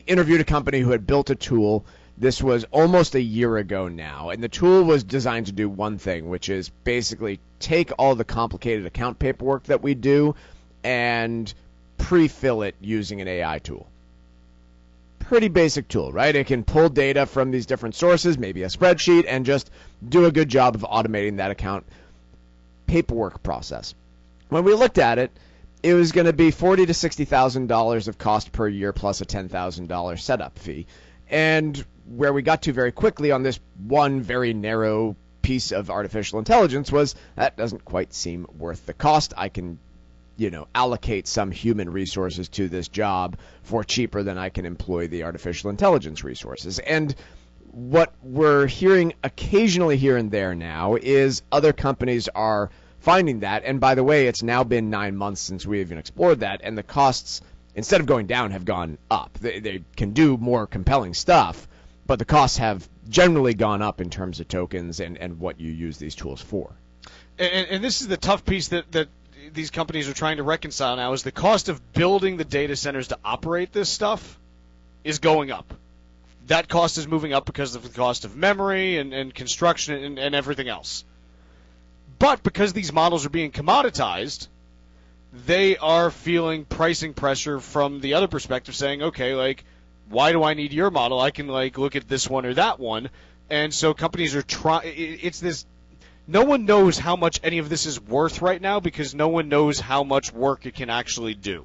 interviewed a company who had built a tool. This was almost a year ago now, and the tool was designed to do one thing, which is basically take all the complicated account paperwork that we do and pre-fill it using an AI tool. Pretty basic tool, right? It can pull data from these different sources, maybe a spreadsheet, and just do a good job of automating that account paperwork process. When we looked at it, it was going to be $40,000 to $60,000 of cost per year plus a $10,000 setup fee. And where we got to very quickly on this one very narrow piece of artificial intelligence was that doesn't quite seem worth the cost. I can, allocate some human resources to this job for cheaper than I can employ the artificial intelligence resources. And what we're hearing occasionally here and there now is other companies are finding that. And by the way, it's now been 9 months since we even explored that, and the costs, instead of going down, have gone up. They can do more compelling stuff, but the costs have generally gone up in terms of tokens and what you use these tools for. And this is the tough piece that these companies are trying to reconcile now, is the cost of building the data centers to operate this stuff is going up. That cost is moving up because of the cost of memory and construction and everything else. But because these models are being commoditized, they are feeling pricing pressure from the other perspective, saying, okay, why do I need your model? I can, look at this one or that one. And so companies are trying, it's this, no one knows how much any of this is worth right now because no one knows how much work it can actually do.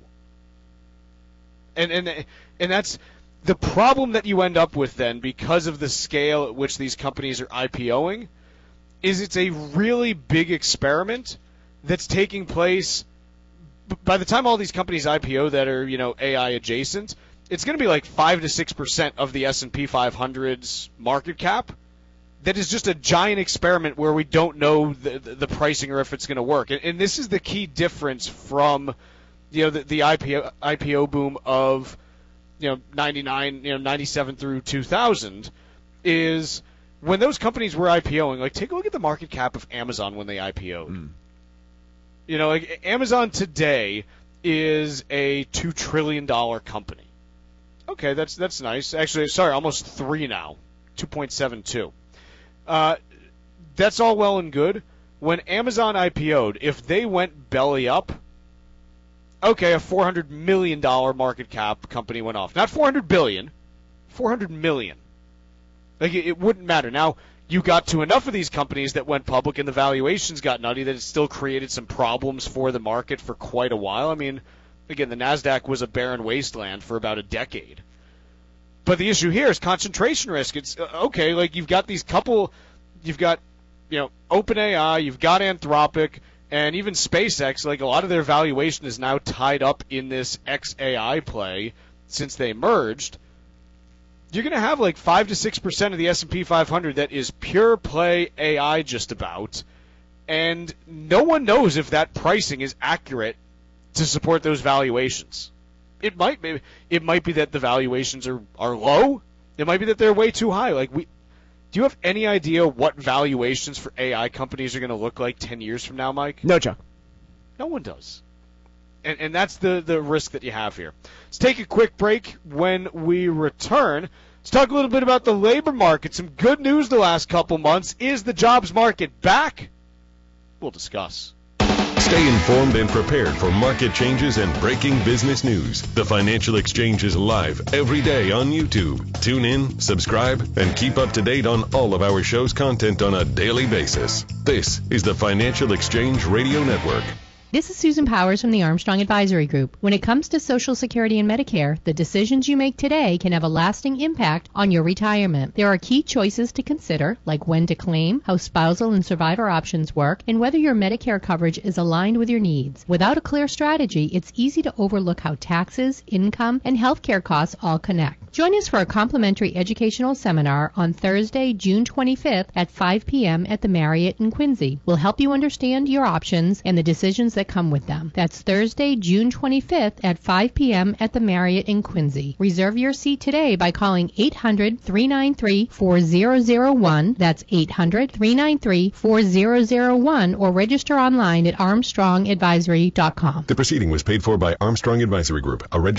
And that's the problem that you end up with then, because of the scale at which these companies are IPOing, is it's a really big experiment that's taking place. By the time all these companies IPO that are, AI adjacent, it's going to be 5 to 6% of the S&P 500's market cap. That is just a giant experiment where we don't know the pricing or if it's going to work. And this is the key difference from, the IPO boom of, 99, 97 through 2000, is when those companies were IPOing, take a look at the market cap of Amazon when they IPO'd. Amazon today is a $2 trillion company. Okay, that's nice. Actually, sorry, almost 3 now, 2.72. That's all well and good. When Amazon IPO'd, if they went belly up, okay, a $400 million market cap company went off. Not $400 billion, $400 million. It wouldn't matter. Now, you got to enough of these companies that went public and the valuations got nutty that it still created some problems for the market for quite a while. I mean, again, the NASDAQ was a barren wasteland for about a decade. But the issue here is concentration risk. It's, okay, you've got these couple, you've got, OpenAI, you've got Anthropic, and even SpaceX, a lot of their valuation is now tied up in this XAI play since they merged. You're going to have 5 to 6% of the S&P 500 that is pure play AI just about, and no one knows if that pricing is accurate to support those valuations. It might be that the valuations are low. It might be that they're way too high. Do you have any idea what valuations for AI companies are going to look like 10 years from now, Mike? No, Chuck. No one does. And that's the risk that you have here. Let's take a quick break. When we return, let's talk a little bit about the labor market. Some good news the last couple months. Is the jobs market back? We'll discuss. Stay informed and prepared for market changes and breaking business news. The Financial Exchange is live every day on YouTube. Tune in, subscribe, and keep up to date on all of our show's content on a daily basis. This is the Financial Exchange Radio Network. This is Susan Powers from the Armstrong Advisory Group. When it comes to Social Security and Medicare, the decisions you make today can have a lasting impact on your retirement. There are key choices to consider, like when to claim, how spousal and survivor options work, and whether your Medicare coverage is aligned with your needs. Without a clear strategy, it's easy to overlook how taxes, income, and healthcare costs all connect. Join us for a complimentary educational seminar on Thursday, June 25th at 5 p.m. at the Marriott in Quincy. We'll help you understand your options and the decisions that come with them. That's Thursday, June 25th at 5 p.m. at the Marriott in Quincy. Reserve your seat today by calling 800-393-4001. That's 800-393-4001 or register online at armstrongadvisory.com. The proceeding was paid for by Armstrong Advisory Group, a registered